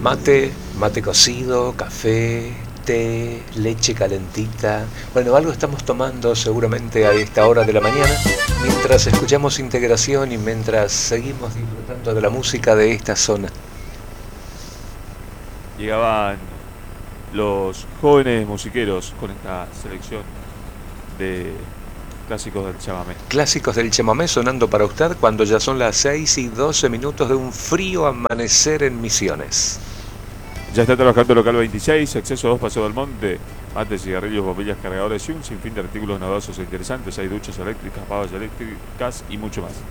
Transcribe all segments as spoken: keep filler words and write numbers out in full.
Mate, mate cocido, café, té, leche calentita. Bueno, algo estamos tomando seguramente a esta hora de la mañana, mientras escuchamos Integración y mientras seguimos disfrutando de la música de esta zona. Llegaban los jóvenes musiqueros con esta selección de clásicos del chamamé. Clásicos del chamamé sonando para usted cuando ya son las seis y doce minutos de un frío amanecer en Misiones. Ya está trabajando el local veintiséis, acceso dos Paseo del Monte, mates, cigarrillos, bombillas, cargadores y un sinfín de artículos novedosos e interesantes. Hay duchas eléctricas, pavas eléctricas y mucho más.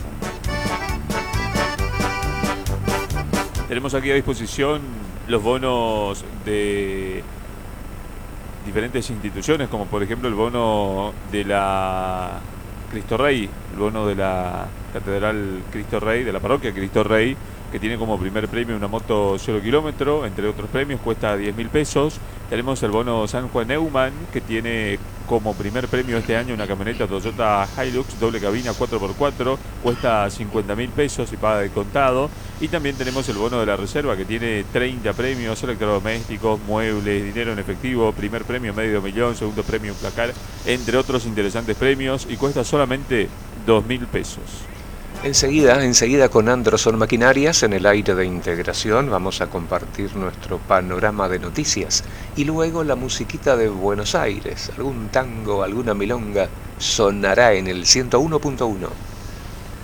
Tenemos aquí a disposición los bonos de diferentes instituciones, como por ejemplo el bono de la Cristo Rey, el bono de la Catedral Cristo Rey, de la parroquia Cristo Rey, que tiene como primer premio una moto cero kilómetro, entre otros premios, cuesta diez mil pesos. Tenemos el bono San Juan Neumann, que tiene como primer premio este año una camioneta Toyota Hilux doble cabina cuatro por cuatro, cuesta cincuenta mil pesos y paga de contado. Y también tenemos el bono de la reserva, que tiene treinta premios, electrodomésticos, muebles, dinero en efectivo, primer premio medio millón, segundo premio un placar, entre otros interesantes premios, y cuesta solamente dos mil pesos. Enseguida, enseguida con Androson Maquinarias en el aire de Integración vamos a compartir nuestro panorama de noticias y luego la musiquita de Buenos Aires, algún tango, alguna milonga sonará en el ciento uno punto uno.